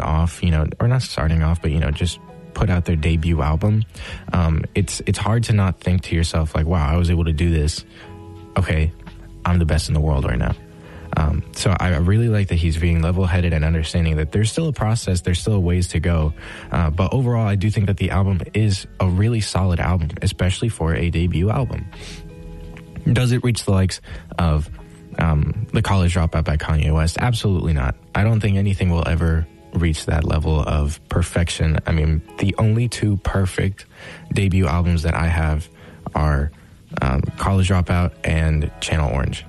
off, or not starting off, but, just put out their debut album, it's hard to not think to yourself, like, wow, I was able to do this. Okay, I'm the best in the world right now. So I really like that he's being level-headed and understanding that there's still a process, there's still a ways to go. But overall, I do think that the album is a really solid album, especially for a debut album. Does it reach the likes of The College Dropout by Kanye West? Absolutely not. I don't think anything will ever reach that level of perfection. I mean, the only two perfect debut albums that I have are College Dropout and Channel Orange.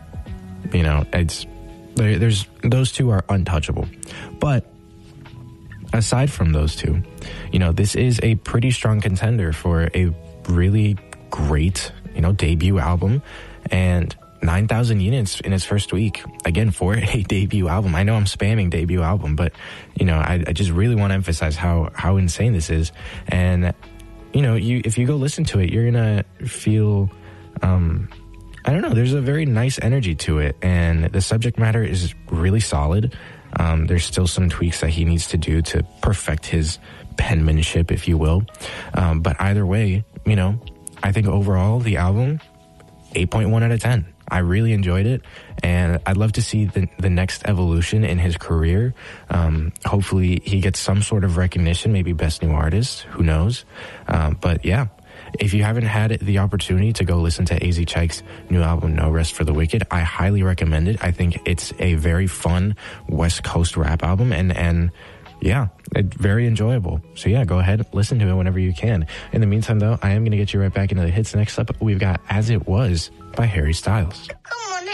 There's those two are untouchable. But aside from those two, this is a pretty strong contender for a really great, debut album, and 9,000 units in its first week. Again, for a debut album. I know I'm spamming debut album, but, I just really want to emphasize how insane this is. And, if you go listen to it, you're going to feel, I don't know, there's a very nice energy to it, and the subject matter is really solid. There's still some tweaks that he needs to do to perfect his penmanship, if you will. But either way, I think overall the album, 8.1 out of 10. I really enjoyed it, and I'd love to see the next evolution in his career. Hopefully he gets some sort of recognition, maybe Best New Artist, who knows. But yeah, if you haven't had the opportunity to go listen to AZ Chike's new album, No Rest for the Wicked, I highly recommend it. I think it's a very fun West Coast rap album, and yeah, it's very enjoyable. So yeah, go ahead, listen to it whenever you can. In the meantime, though, I am going to get you right back into the hits. Next up, we've got As It Was by Harry Styles. Come on,